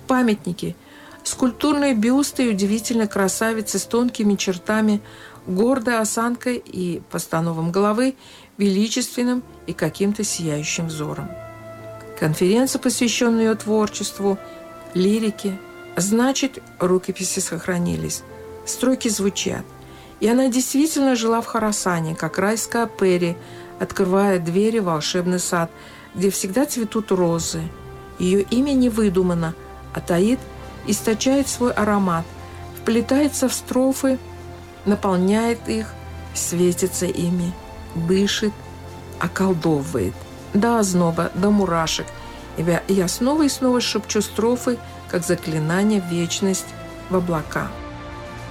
Памятники, скульптурные бюсты и удивительной красавицы с тонкими чертами, гордой осанкой и постановом головы, величественным и каким-то сияющим взором. Конференция, посвященная ее творчеству, лирике, значит, рукописи сохранились, строки звучат. И она действительно жила в Хорасане, как райская Пери, открывая двери в волшебный сад, где всегда цветут розы. Ее имя не выдумано, а таит, источает свой аромат, вплетается в строфы, наполняет их, светится ими, дышит, околдовывает. До озноба, до мурашек. Я снова и снова шепчу строфы, как заклинание в вечность, в облака.